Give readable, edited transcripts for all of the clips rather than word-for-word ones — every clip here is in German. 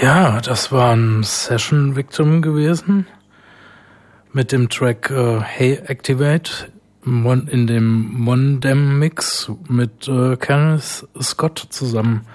Ja, das war ein Session Victim gewesen mit dem Track Hey Activate in dem Mondem Mix mit Kenneth Scott zusammen.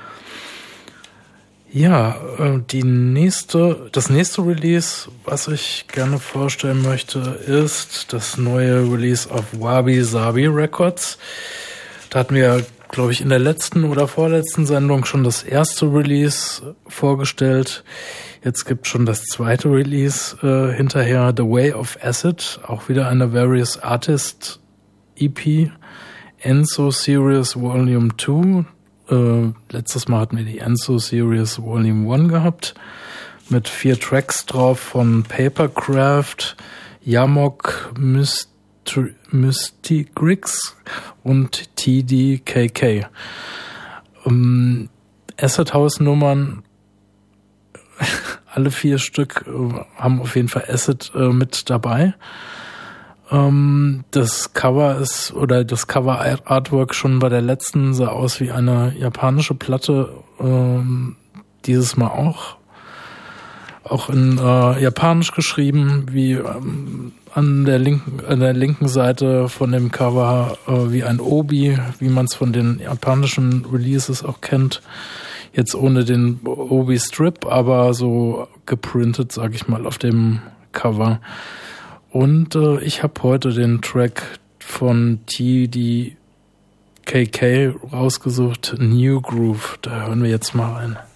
Ja, das nächste Release, was ich gerne vorstellen möchte, ist das neue Release auf Wabi Sabi Records. Da hatten wir, glaube ich, in der letzten oder vorletzten Sendung schon das erste Release vorgestellt. Jetzt gibt es schon das zweite Release hinterher, The Way of Acid, auch wieder eine Various Artist EP, Enzo Series Volume 2. Letztes Mal hatten wir die Enzo Series Volume 1 gehabt, mit 4 Tracks drauf von Papercraft, Yamok, Mystigrix und TDKK. Acid House Nummern, alle 4 Stück haben auf jeden Fall Acid mit dabei. Das Cover das Cover Artwork schon bei der letzten sah aus wie eine japanische Platte, dieses Mal auch in Japanisch geschrieben, wie an der linken Seite von dem Cover wie ein Obi, wie man es von den japanischen Releases auch kennt. Jetzt ohne den Obi-Strip, aber so geprintet, sag ich mal, auf dem Cover. Und ich habe heute den Track von TDKK rausgesucht, New Groove. Da hören wir jetzt mal rein.